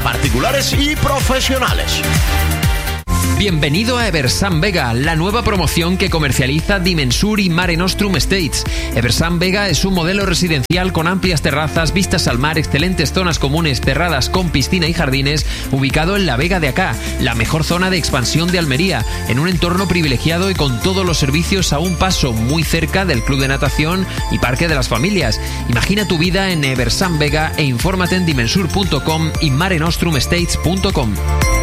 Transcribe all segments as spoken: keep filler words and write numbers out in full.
para particulares y profesionales. Bienvenido a Eversan Vega, la nueva promoción que comercializa Dimensur y Mare Nostrum Estates. Eversan Vega es un modelo residencial con amplias terrazas, vistas al mar, excelentes zonas comunes cerradas con piscina y jardines, ubicado en la Vega de Acá, la mejor zona de expansión de Almería, en un entorno privilegiado y con todos los servicios a un paso, muy cerca del club de natación y parque de las familias. Imagina tu vida en Eversan Vega e infórmate en dimensur punto com y mare nostrum estates punto com.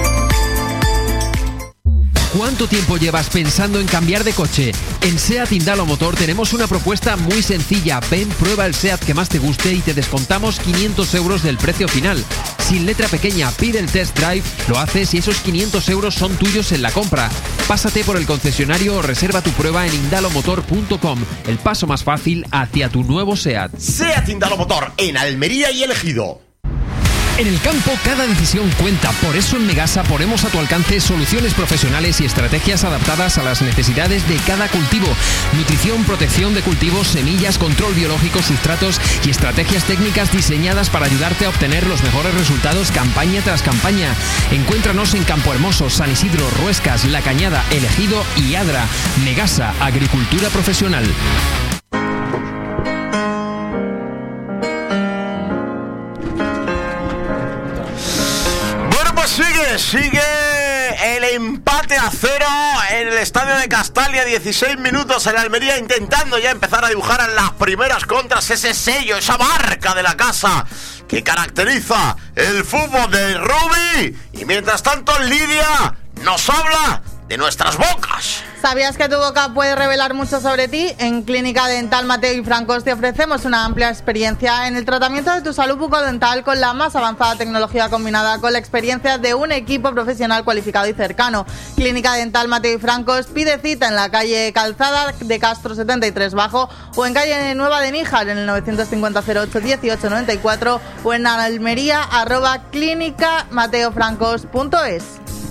¿Cuánto tiempo llevas pensando en cambiar de coche? En SEAT Indalo Motor tenemos una propuesta muy sencilla. Ven, prueba el SEAT que más te guste y te descontamos quinientos euros del precio final. Sin letra pequeña, pide el test drive, lo haces y esos quinientos euros son tuyos en la compra. Pásate por el concesionario o reserva tu prueba en indalo motor punto com. El paso más fácil hacia tu nuevo SEAT. SEAT Indalo Motor en Almería y El Ejido. En el campo cada decisión cuenta, por eso en Megasa ponemos a tu alcance soluciones profesionales y estrategias adaptadas a las necesidades de cada cultivo. Nutrición, protección de cultivos, semillas, control biológico, sustratos y estrategias técnicas diseñadas para ayudarte a obtener los mejores resultados campaña tras campaña. Encuéntranos en Campo Hermoso, San Isidro, Ruescas, La Cañada, El Ejido y Adra. Megasa, agricultura profesional. Sigue, sigue el empate a cero en el estadio de Castalia, dieciséis minutos en Almería, intentando ya empezar a dibujar en las primeras contras ese sello, esa marca de la casa que caracteriza el fútbol de Rubi. Y mientras tanto Lidia nos habla de nuestras bocas. ¿Sabías que tu boca puede revelar mucho sobre ti? En Clínica Dental Mateo y Francos te ofrecemos una amplia experiencia en el tratamiento de tu salud bucodental con la más avanzada tecnología combinada con la experiencia de un equipo profesional cualificado y cercano. Clínica Dental Mateo y Francos, pide cita en la calle Calzada de Castro setenta y tres Bajo o en calle Nueva de Níjar en el novecientos cincuenta cero ocho dieciocho noventa y cuatro o en Almería arroba clínica mateo francos punto es.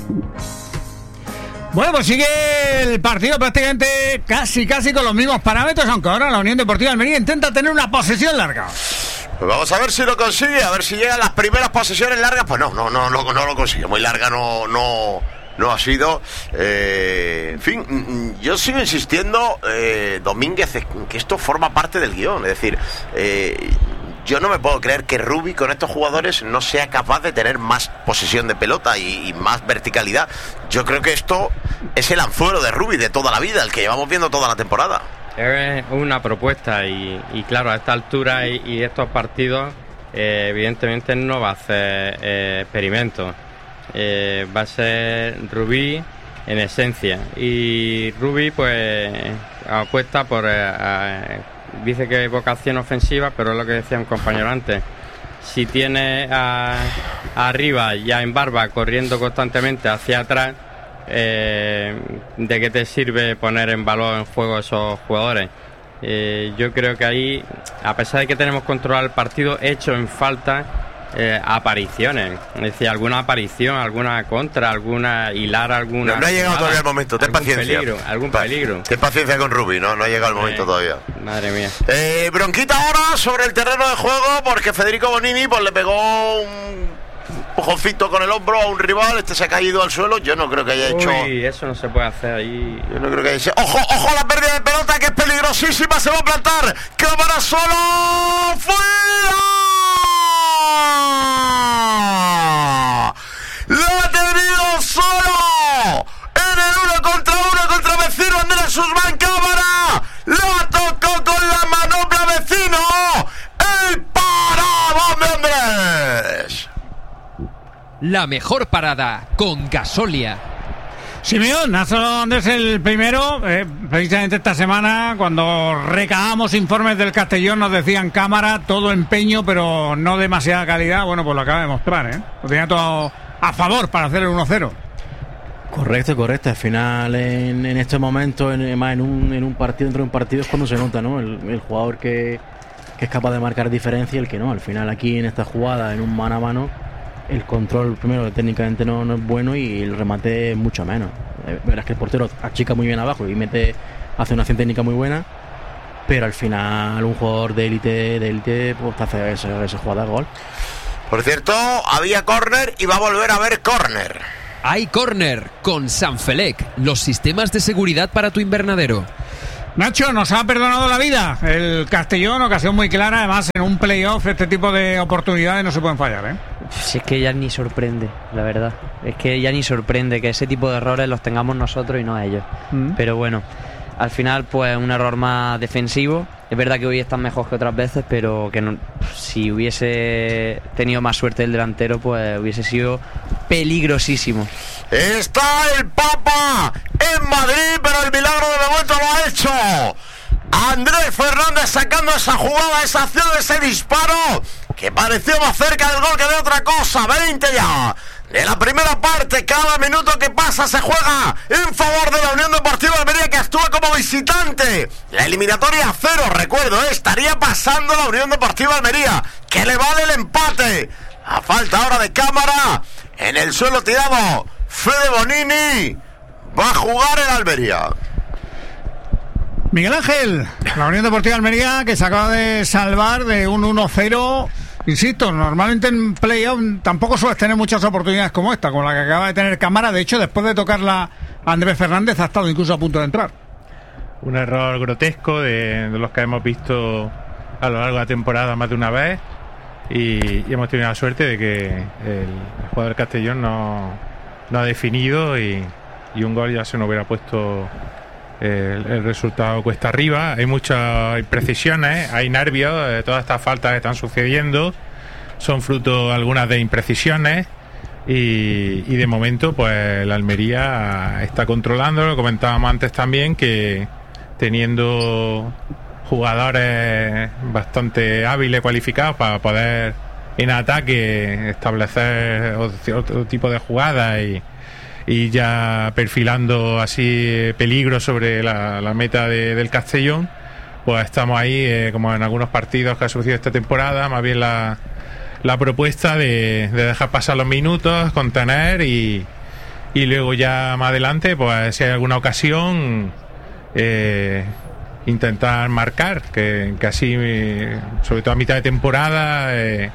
Bueno, pues sigue el partido prácticamente casi, casi con los mismos parámetros, aunque ahora la Unión Deportiva Almería intenta tener una posesión larga. Pues vamos a ver si lo consigue, a ver si llegan las primeras posesiones largas. Pues no, no, no, no, no lo consigue. Muy larga no, no, no ha sido. Eh, en fin, yo sigo insistiendo, eh, Domínguez, que esto forma parte del guión. Es decir, eh, yo no me puedo creer que Rubi con estos jugadores no sea capaz de tener más posesión de pelota y, y más verticalidad. Yo creo que esto es el anzuelo de Rubi de toda la vida, el que llevamos viendo toda la temporada. Es una propuesta y, y claro, a esta altura y, y estos partidos eh, evidentemente no va a hacer eh, experimentos. Eh, va a ser Rubi en esencia y Rubi pues apuesta por... Eh, eh, dice que vocación ofensiva, pero es lo que decía un compañero antes. Si tiene a, a arriba ya en Barba corriendo constantemente hacia atrás, eh, ¿de qué te sirve poner en valor en juego esos jugadores? Eh, yo creo que ahí, a pesar de que tenemos controlado el partido, he hecho en falta eh, apariciones, es decir, alguna aparición, alguna contra, alguna hilar, alguna... No, no ha llegado jugada, todavía el momento, ten paciencia. Peligro, algún pa peligro. Ten paciencia con Rubi, no, no ha llegado el momento eh, todavía. Madre mía. Eh, bronquita ahora sobre el terreno de juego porque Federico Bonini pues le pegó un pujoncito con el hombro a un rival, este se ha caído al suelo, yo no creo que haya hecho... Uy, eso no se puede hacer ahí. Yo no creo que haya hecho... ¡Ojo, ojo la pérdida de pelota que es peligrosísima! ¡Se va a plantar! ¡Cámara solo! ¡Fuera! ¡Lo ha tenido solo! En el uno contra uno contra Vecino, Andrés Susmán Cámara. ¡La tocó con la manopla Vecino! ¡El paradón de Andrés! La mejor parada con Gasolia. Simeón, ha sonado Andrés el primero, eh, precisamente esta semana, cuando recabamos informes del Castellón, nos decían Cámara, todo empeño, pero no demasiada calidad. Bueno, pues lo acaba de mostrar, ¿eh? Lo tenía todo a favor para hacer el uno cero. Correcto, correcto. Al final, en, en este momento, en, más en un, en un partido, dentro de un partido, es cuando se nota, ¿no? El, el jugador que, que es capaz de marcar diferencia y el que no. Al final, aquí en esta jugada, en un mano a mano, el control, primero, técnicamente no, no es bueno y el remate es mucho menos. Verás que el portero achica muy bien abajo y mete, hace una acción técnica muy buena, pero al final un jugador de élite de élite pues te hace esa, esa jugada de gol. Por cierto, había córner y va a volver a haber córner. Hay córner con Sanfelec, los sistemas de seguridad para tu invernadero. Nacho, nos ha perdonado la vida el Castellón, ocasión muy clara. Además, en un playoff este tipo de oportunidades no se pueden fallar, ¿eh? Si es que ya ni sorprende, la verdad. Es que ya ni sorprende que ese tipo de errores los tengamos nosotros y no ellos. Mm. Pero bueno, al final, pues un error más defensivo. Es verdad que hoy están mejor que otras veces, pero que no, si hubiese tenido más suerte el delantero, pues hubiese sido peligrosísimo. Está el Papa en Madrid, pero el milagro de momento lo ha hecho Andrés Fernández, sacando esa jugada, esa acción, ese disparo que pareció más cerca del gol que de otra cosa. veinte ya de la primera parte. Cada minuto que pasa se juega en favor de la Unión Deportiva Almería, que actúa como visitante. La eliminatoria a cero, recuerdo, ¿eh? Estaría pasando la Unión Deportiva Almería, que le vale el empate. A falta ahora de cámara, en el suelo tirado Fede Bonini, va a jugar en Almería. Miguel Ángel, la Unión Deportiva Almería, que se acaba de salvar de un uno cero. Insisto, normalmente en playoff tampoco sueles tener muchas oportunidades como esta, con la que acaba de tener cámara. De hecho, después de tocarla Andrés Fernández, ha estado incluso a punto de entrar. Un error grotesco de, de los que hemos visto a lo largo de la temporada más de una vez, y, y hemos tenido la suerte de que el, el jugador Castellón no, no ha definido, y, y un gol ya se nos hubiera puesto el, el resultado cuesta arriba. Hay muchas imprecisiones, hay nervios, eh, todas estas faltas que están sucediendo son fruto algunas de imprecisiones, y, y de momento pues la Almería está controlando. Lo comentábamos antes también, que teniendo jugadores bastante hábiles, cualificados para poder en ataque establecer otro, otro tipo de jugadas, y y ya perfilando así peligro sobre la, la meta de, del Castellón, pues estamos ahí, eh, como en algunos partidos que ha sucedido esta temporada, más bien la, la propuesta de, de dejar pasar los minutos, contener, y, y luego ya más adelante, pues si hay alguna ocasión, eh, intentar marcar, que, que así, sobre todo a mitad de temporada, eh,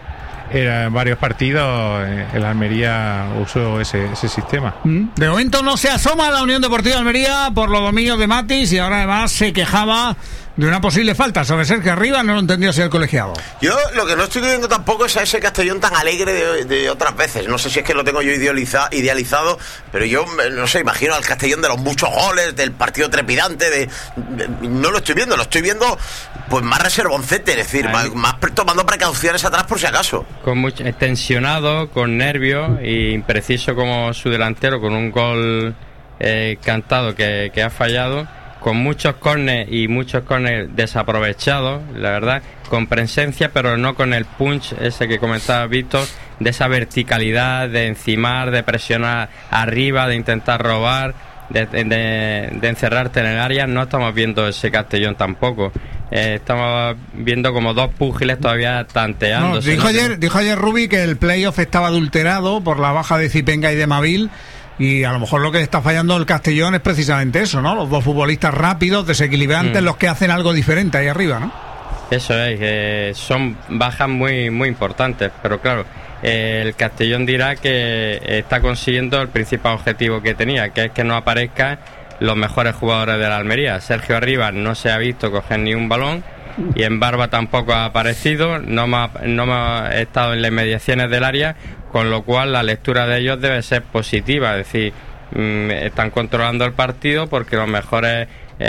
en varios partidos el Almería usó ese, ese sistema. De momento no se asoma la Unión Deportiva Almería por los dominios de Matis, y ahora además se quejaba de una posible falta sobre Sergio Arribas. No lo entendió si el colegiado. Yo lo que no estoy viendo tampoco es a ese Castellón tan alegre de, de otras veces. No sé si es que lo tengo yo idealiza, idealizado, pero yo no sé, imagino al Castellón de los muchos goles, del partido trepidante, de, de no lo estoy viendo, lo estoy viendo pues más reservoncete, es decir, más, más tomando precauciones atrás por si acaso. Con mucho tensionado, con nervios, e impreciso como su delantero, con un gol eh, cantado que, que ha fallado, con muchos córneres y muchos córneres desaprovechados, la verdad, con presencia, pero no con el punch ese que comentaba Víctor, de esa verticalidad, de encimar, de presionar arriba, de intentar robar, de, de, de encerrarte en el área. No estamos viendo ese Castellón tampoco. Eh, estamos viendo como dos púgiles todavía tanteando. No, dijo, ayer, dijo ayer Rubi que el playoff estaba adulterado por la baja de Zipenga y de Mavil, y a lo mejor lo que está fallando el Castellón es precisamente eso, ¿no? Los dos futbolistas rápidos, desequilibrantes, mm. los que hacen algo diferente ahí arriba, ¿no? Eso es, eh, son bajas muy, muy importantes, pero claro, eh, el Castellón dirá que está consiguiendo el principal objetivo que tenía, que es que no aparezcan los mejores jugadores de la Almería. Sergio Arribas no se ha visto coger ni un balón, y en Barba tampoco ha aparecido, no me ha, no me ha estado en las inmediaciones del área, con lo cual la lectura de ellos debe ser positiva, es decir, mmm, están controlando el partido porque los mejores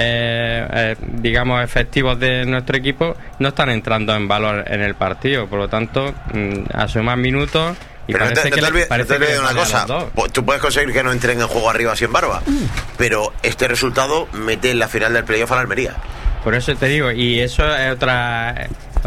eh, eh, digamos efectivos de nuestro equipo no están entrando en valor en el partido, por lo tanto mmm, a sumar minutos. Y pero parece no te, que no te, le, parece no te que una cosa, tú puedes conseguir que no entren en juego arriba sin Barba, mm. pero este resultado mete en la final del playoff a la Almería. Por eso te digo, y eso es otra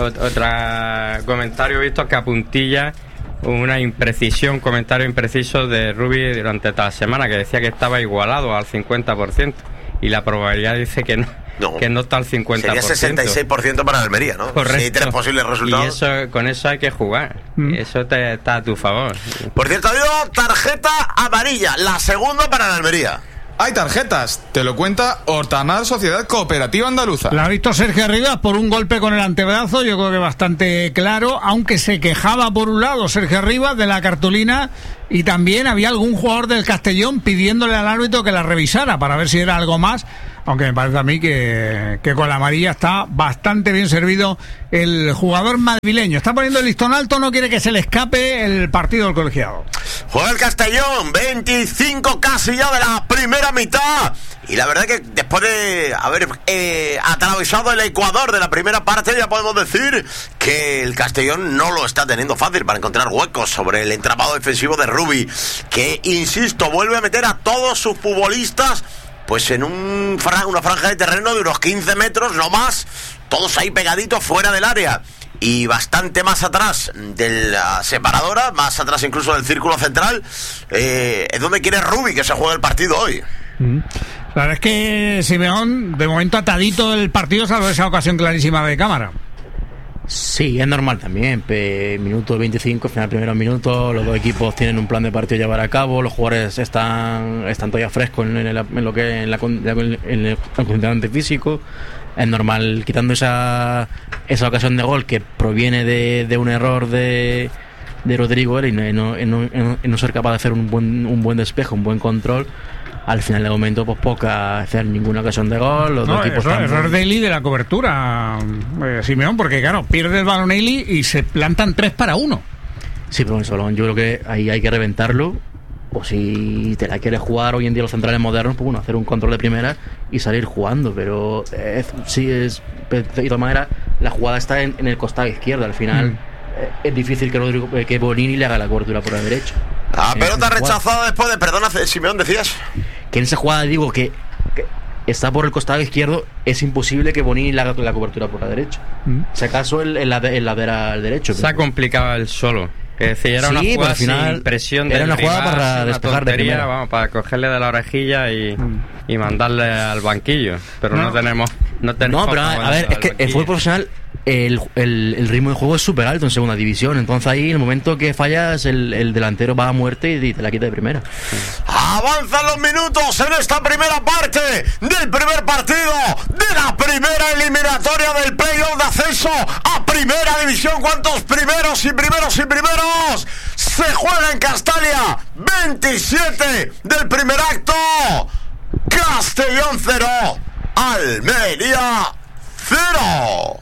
otra comentario visto que apuntilla una imprecisión, comentario impreciso de Rubi durante toda la semana, que decía que estaba igualado al cincuenta por ciento, y la probabilidad dice que no, no que no está al cincuenta por ciento. Sería sesenta y seis por ciento para la Almería, ¿no? Correcto. Si hay tres posibles resultados. Y eso, con eso hay que jugar. Mm. Eso te, está a tu favor. Por cierto, ha habido tarjeta amarilla, la segunda para la Almería. Hay tarjetas, te lo cuenta Hortamar Sociedad Cooperativa Andaluza. La ha visto Sergio Arribas por un golpe con el antebrazo, yo creo que bastante claro, aunque se quejaba por un lado Sergio Arribas de la cartulina y también había algún jugador del Castellón pidiéndole al árbitro que la revisara para ver si era algo más, aunque me parece a mí que, que con la amarilla está bastante bien servido el jugador madrileño. Está poniendo el listón alto, no quiere que se le escape el partido del colegiado. Juega el Castellón, veinticinco casi ya de la primera mitad. Y la verdad que después de haber eh, atravesado el Ecuador de la primera parte, ya podemos decir que el Castellón no lo está teniendo fácil para encontrar huecos sobre el entramado defensivo de Rubi, que, insisto, vuelve a meter a todos sus futbolistas pues en un fra- una franja de terreno de unos quince metros, no más, todos ahí pegaditos fuera del área. Y bastante más atrás de la separadora, más atrás incluso del círculo central, eh, es donde quiere Rubi que se juegue el partido hoy. Mm. La verdad es que Simeón, de momento atadito el partido, salvo esa ocasión clarísima de cámara. Sí, es normal también. Pe- minuto veinticinco, final primeros minutos, los dos equipos tienen un plan de partido a llevar a cabo, los jugadores están, están todavía frescos en, el, en lo que en, la, en el condicionante físico. Es normal, quitando esa esa ocasión de gol que proviene de, de un error de, de Rodrigo y no, no, no, no ser capaz de hacer un buen, un buen despeje, un buen control. Al final de momento, pues poca hacer ninguna ocasión de gol. Los no, dos equipos error, están... error de Eli de la cobertura, eh, Simeón, porque claro, pierde el balón Eli y se plantan tres para uno. Sí, pero eso, yo creo que ahí hay que reventarlo. O si te la quieres jugar hoy en día los centrales modernos, pues bueno, hacer un control de primera y salir jugando. Pero es, sí, es de todas maneras, la jugada está en, en el costado izquierdo. Al final mm. es difícil que Rodrigo, que Bonini le haga la cobertura por la derecha. Ah, pelota rechazada después de, perdona, Simeón, decías. Que en esa jugada digo que, que está por el costado izquierdo, es imposible que Bonini le haga la cobertura por la derecha. Mm. Si acaso el, el, el lateral derecho. Se ha complicado el solo. Es decir, era sí, una jugada final, sin presión de era una jugada para despejar de primera. Vamos, para cogerle de la orejilla y, mm. y mandarle al banquillo. Pero no, no tenemos no tenemos No, pero a, a ver, es que el fútbol profesional, el, el, el ritmo de juego es súper alto en segunda división. Entonces ahí, el momento que fallas, el, el delantero va a muerte y te la quita de primera. Avanzan los minutos en esta primera parte del primer partido de la primera eliminatoria del playoff de ascenso a primera división. ¿Cuántos primeros y primeros y primeros? Se juega en Castalia, veintisiete del primer acto. Castellón cero, Almería cero.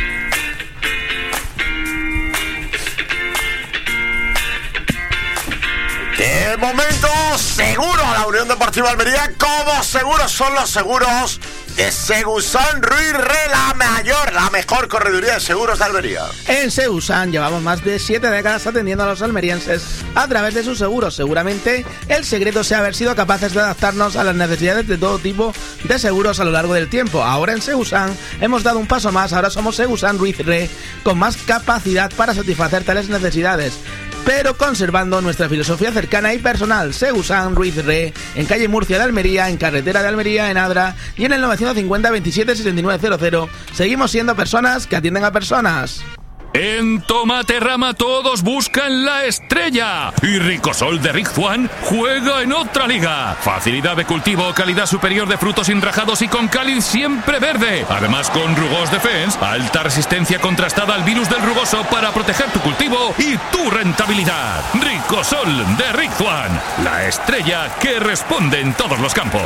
De momento, seguro a la Unión Deportiva Almería, como seguros son los seguros de Segusan Ruiz Re, la mayor, la mejor correduría de seguros de Almería. En Segusan llevamos más de siete décadas atendiendo a los almerienses a través de sus seguros. Seguramente el secreto sea haber sido capaces de adaptarnos a las necesidades de todo tipo de seguros a lo largo del tiempo. Ahora en Segusan hemos dado un paso más, ahora somos Segusan Ruiz Re, con más capacidad para satisfacer tales necesidades, pero conservando nuestra filosofía cercana y personal. Segusan Ruiz Re, en calle Murcia de Almería, en carretera de Almería, en Adra, y en el novecientos cincuenta veintisiete sesenta y nueve cero cero. Seguimos siendo personas que atienden a personas. En Tomate Rama todos buscan la estrella y Ricosol de Rick Juan juega en otra liga. Facilidad de cultivo, calidad superior de frutos enrajados y con cáliz siempre verde. Además con Rugos Defense, alta resistencia contrastada al virus del rugoso para proteger tu cultivo y tu rentabilidad. Ricosol de Rick Juan, la estrella que responde en todos los campos.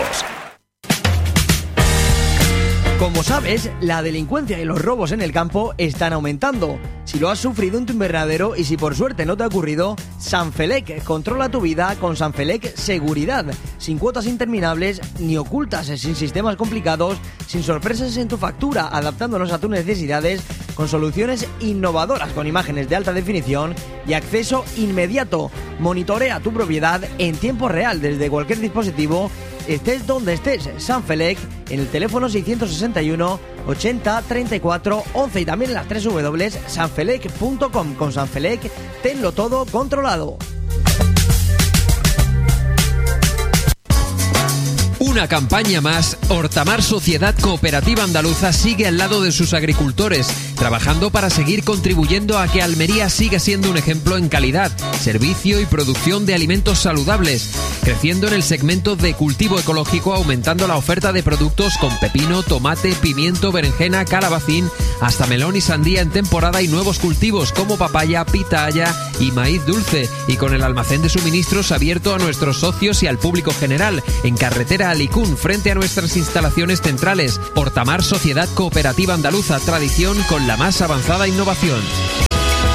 Como sabes, la delincuencia y los robos en el campo están aumentando. Si lo has sufrido en tu invernadero y si por suerte no te ha ocurrido, Sanfelec controla tu vida con Sanfelec Seguridad. Sin cuotas interminables ni ocultas, sin sistemas complicados, sin sorpresas en tu factura, adaptándonos a tus necesidades con soluciones innovadoras con imágenes de alta definición y acceso inmediato. Monitorea tu propiedad en tiempo real desde cualquier dispositivo, estés donde estés. Sanfelec en el teléfono seiscientos sesenta y uno ochenta treinta y cuatro once y también en las tres w punto sanfelec punto com. Con Sanfelec, tenlo todo controlado. una campaña más, Hortamar Sociedad Cooperativa Andaluza sigue al lado de sus agricultores, trabajando para seguir contribuyendo a que Almería siga siendo un ejemplo en calidad, servicio y producción de alimentos saludables, creciendo en el segmento de cultivo ecológico, aumentando la oferta de productos con pepino, tomate, pimiento, berenjena, calabacín, hasta melón y sandía en temporada y nuevos cultivos como papaya, pitaya y maíz dulce, y con el almacén de suministros abierto a nuestros socios y al público general, en carretera Alicún, frente a nuestras instalaciones centrales. Hortamar Sociedad Cooperativa Andaluza, tradición con la más avanzada innovación.